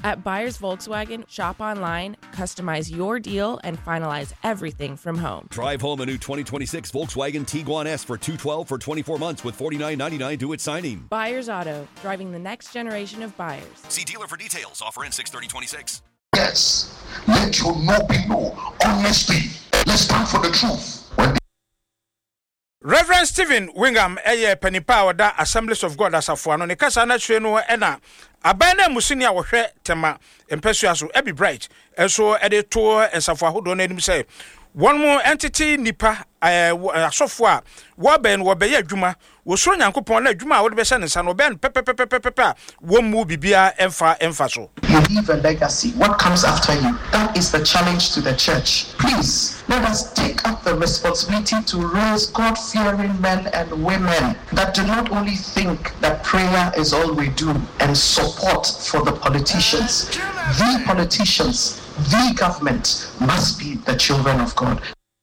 At Buyers Volkswagen, shop online, customize your deal, and finalize everything from home. Drive home a new 2026 Volkswagen Tiguan S for $212 for 24 months with $49.99 due at signing. Buyers Auto, driving the next generation of buyers. See dealer for details. Offer ends 6/30/26. Yes, let your no be no. Honesty. Let's stand for the truth. Reverend Stephen Wingham, Penipa, or that Assemblies of God Asafuano, Nekasana Treno, Ena, Abana Musinia, or Tema, and Persuasu, Abby Bright, and so editor and Safahu donated him say. One more entity nipa software waben wabeye adwuma wo so nyankopon na adwuma wo de be se ne sa no ben pepepepepepe wo mu bibia emfa so. You leave a legacy. What comes after you? That is the challenge to the church. Please let us take up the responsibility to raise God-fearing men and women that do not only think that prayer is all we do and support for the politicians. The politicians, the government must be the children of God.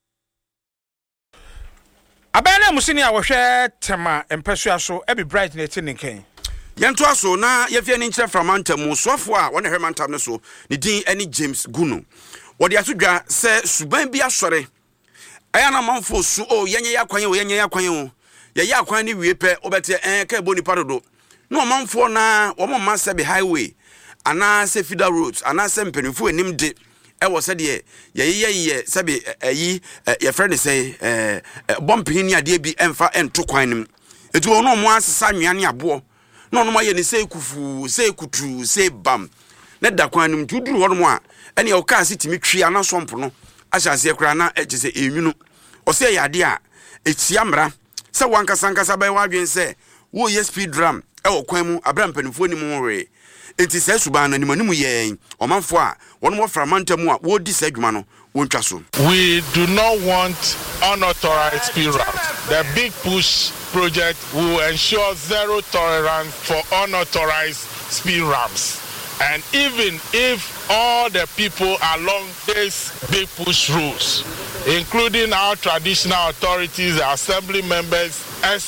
Abana musinia wo hwe tema empesua so e be bright na ti nken. Yento aso na yefie ni nkyere framanta mu sofo a wona hwemantam ne so ne din ani James Guno. Wode atodwa se suban bi asore. Aya na manfo su o yenye yakwan o yenye yakwan o. Ye yakwan ni wie pe obete ka boni padodo. No manfo na wo mamma se be highway ana se feeder roads ana se mpenifo enim de e wo se de ye se be ayi ye friend say bompin ni ade bi emfa ento kwan nim. Etu ono mo asesa nwane abo. No no maye ni say kufu say kutu say bam. Na da kwan nim tuduru hono mo a ene o ka sitimi twi ana sompo no ahyase kura na ejise enwunu. O say yade a etia mra se wankasankasa bai wadwen se wo ye speed drum e wo kwan mu abram panifo ni mu we. Enti se suban na nimanimu ye omanfo a wono mo framanta mu a wo di se adwuma no wontwa so. We do not want unauthorized speed routes. The Big Push project will ensure zero tolerance for unauthorized speed ramps. And even if all the people along this Big Push routes, including our traditional authorities, assembly members,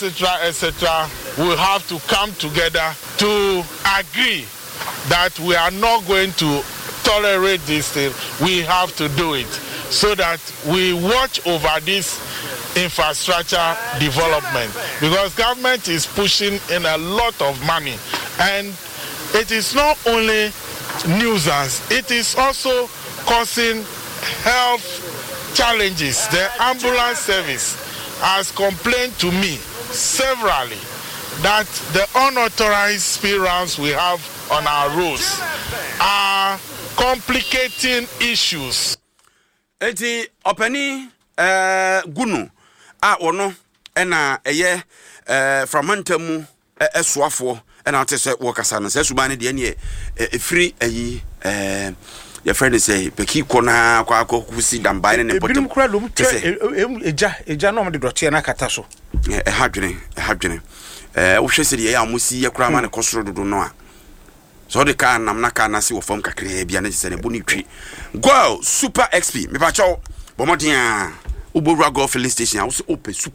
etc., will have to come together to agree that we are not going to tolerate this thing, we have to do it so that we watch over this infrastructure development, because government is pushing in a lot of money, and it is not only nuisance, it is also causing health challenges. The ambulance service has complained to me severally that the unauthorized speed rounds we have on our roads are complicating issues. Eti opani Gunu a ono ena eye framantamu esoafo ena atese wokasa na se subane de ne free ayi your friend say peki kona kwa kusi dambaine ne potem kura lo eja no me de dote na kata so hadwene wo hwese de ya amusi ye kura ma ne kosoro dodo no a so de ka nam na ka na se wo fam kakra bia na se ne boni twi go super xp me pa chaw bomodin a ubowura go filling station a wo se open